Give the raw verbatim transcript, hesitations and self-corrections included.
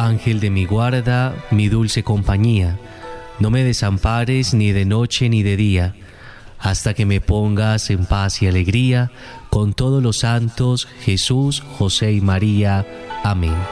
Ángel de mi guarda, mi dulce compañía, no me desampares ni de noche ni de día, hasta que me pongas en paz y alegría, con todos los santos, Jesús, José y María. Amén.